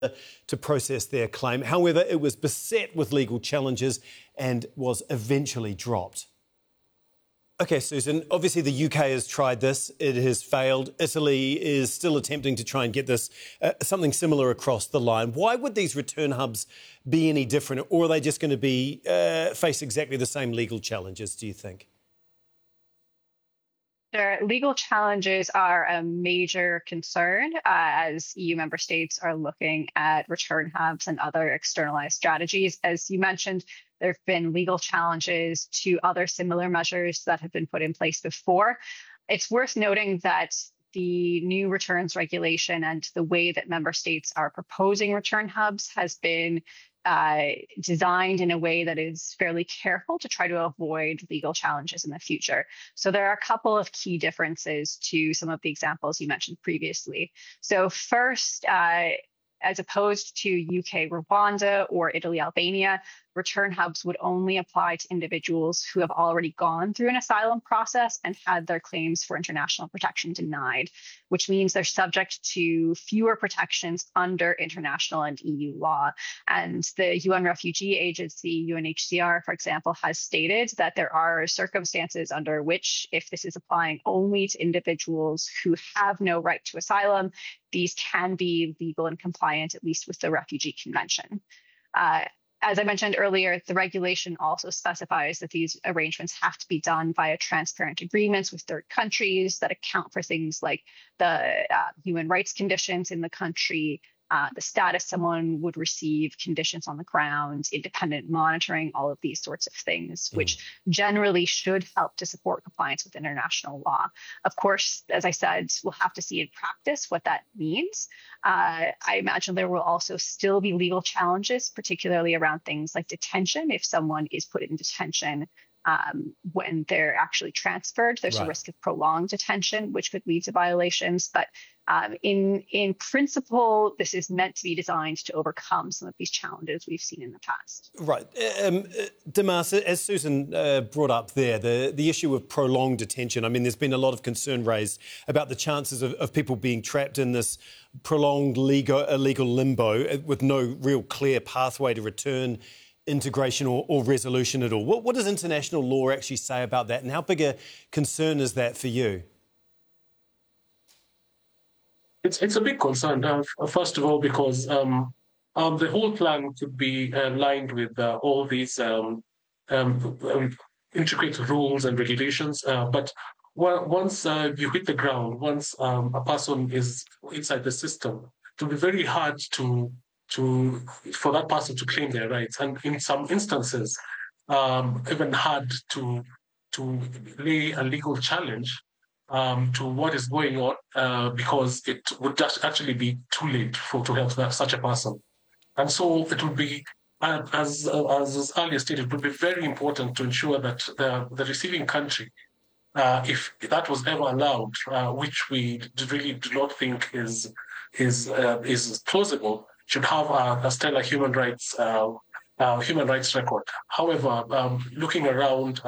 to process their claim. However, it was beset with legal challenges and was eventually dropped. OK, Susan, obviously the UK has tried this. It has failed. Italy is still attempting to try and get this, something similar across the line. Why would these return hubs be any different? Or are they just going to be face exactly the same legal challenges, do you think? Their legal challenges are a major concern as EU member states are looking at return hubs and other externalized strategies. As you mentioned, there have been legal challenges to other similar measures that have been put in place before. It's worth noting that the new returns regulation and the way that member states are proposing return hubs has been designed in a way that is fairly careful to try to avoid legal challenges in the future. So there are a couple of key differences to some of the examples you mentioned previously. So first, as opposed to UK Rwanda or Italy Albania, return hubs would only apply to individuals who have already gone through an asylum process and had their claims for international protection denied, which means they're subject to fewer protections under international and EU law. And the UN Refugee Agency, UNHCR, for example, has stated that there are circumstances under which, if this is applying only to individuals who have no right to asylum, these can be legal and compliant, at least with the Refugee Convention. As I mentioned earlier, the regulation also specifies that these arrangements have to be done via transparent agreements with third countries that account for things like the human rights conditions in the country, the status someone would receive, conditions on the ground, independent monitoring, all of these sorts of things, which generally should help to support compliance with international law. Of course, as I said, we'll have to see in practice what that means. I imagine there will also still be legal challenges, particularly around things like detention. If someone is put in detention when they're actually transferred, there's a risk of prolonged detention, which could lead to violations. But in principle, this is meant to be designed to overcome some of these challenges we've seen in the past. Right. Dimas, as Susan brought up there, the issue of prolonged detention, I mean, there's been a lot of concern raised about the chances of people being trapped in this prolonged illegal limbo with no real clear pathway to return, integration or resolution at all. What does international law actually say about that, and how big a concern is that for you? It's a big concern, first of all, because the whole plan could be aligned with all these intricate rules and regulations. But once you hit the ground, once a person is inside the system, it will be very hard for that person to claim their rights, and in some instances, even hard to lay a legal challenge to what is going on, because it would just actually be too late to help such a person. And so it would be, as was earlier stated, it would be very important to ensure that the receiving country, if that was ever allowed, which we really do not think is plausible, should have a stellar human rights record. However, looking around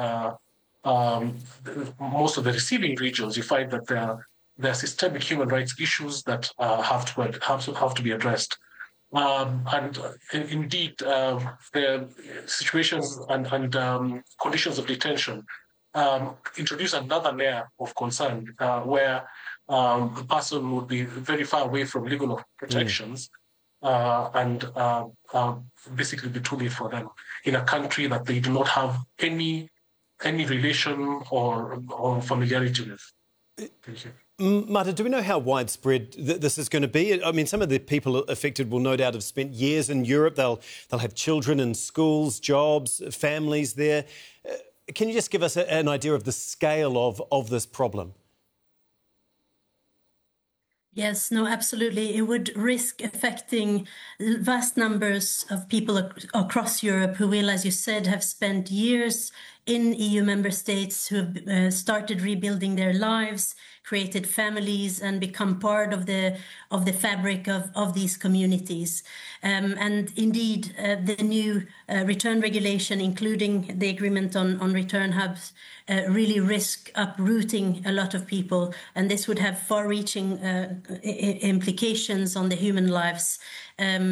most of the receiving regions, you find that there are systemic human rights issues that have to be addressed. And indeed, the situations and conditions of detention introduce another layer of concern, where the person would be very far away from legal protections. And basically be too late for them in a country that they do not have any relation or familiarity with. Thank you. Marta, do we know how widespread this is going to be? I mean, some of the people affected will no doubt have spent years in Europe. They'll have children in schools, jobs, families there. Can you just give us an idea of the scale of this problem? Yes, no, absolutely. It would risk affecting vast numbers of people across Europe who will, as you said, have spent years in EU member states, who have started rebuilding their lives, created families, and become part of the fabric of these communities. And indeed, the new return regulation, including the agreement on return hubs, really risk uprooting a lot of people, and this would have far-reaching implications on the human lives.